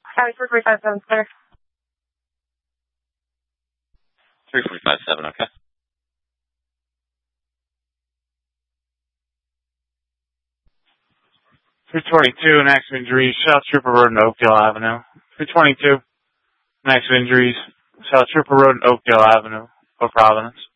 County 357, clear. 3457, okay. 322, an accident injuries, South Trooper Road and Oakdale Avenue. 322, an accident injuries, South Trooper Road and Oakdale Avenue, Providence.